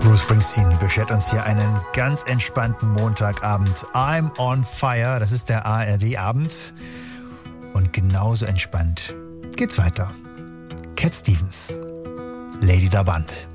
Bruce Springsteen beschert uns hier einen ganz entspannten Montagabend. I'm on fire, das ist der ARD-Abend. Und genauso entspannt geht's weiter. Cat Stevens, Lady Da Bundle.